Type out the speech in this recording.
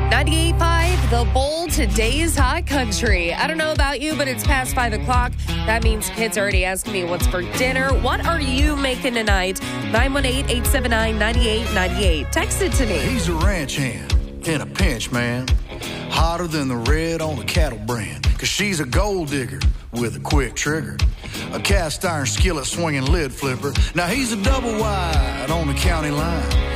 98.5, The Bold, today's hot country. I don't know about you, but it's past 5 o'clock. That means kids are already asking me what's for dinner. What are you making tonight? 918-879-9898. Text it to me. He's a ranch hand in a pinch, man. Hotter than the red on the cattle brand. Cause she's a gold digger with a quick trigger. A cast iron skillet swinging lid flipper. Now he's a double wide on the county line.